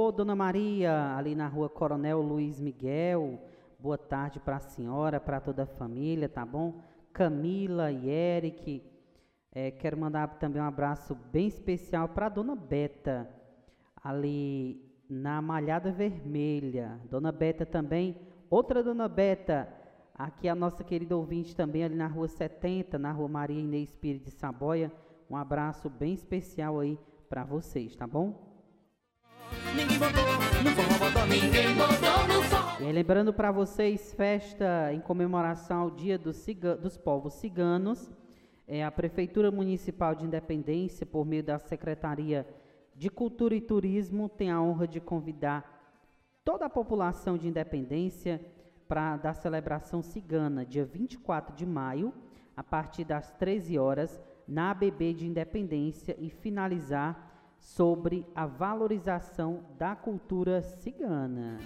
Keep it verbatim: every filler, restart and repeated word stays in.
Ô, Dona Maria, ali na rua Coronel Luiz Miguel, boa tarde para a senhora, para toda a família, tá bom? Camila e Eric, é, quero mandar também um abraço bem especial para a Dona Beta, ali na Malhada Vermelha. Dona Beta também, outra Dona Beta, aqui a nossa querida ouvinte também, ali na rua setenta, na rua Maria Inês Pires de Saboia. Um abraço bem especial aí para vocês, tá bom? Ninguém botou no forró, botou ninguém botou no forró. E aí, lembrando para vocês, festa em comemoração ao Dia dos, Ciga- dos Povos Ciganos, é, a Prefeitura Municipal de Independência, por meio da Secretaria de Cultura e Turismo, tem a honra de convidar toda a população de Independência para da celebração cigana, dia vinte e quatro de maio, a partir das treze horas, na A B B de Independência, e finalizar sobre a valorização da cultura cigana.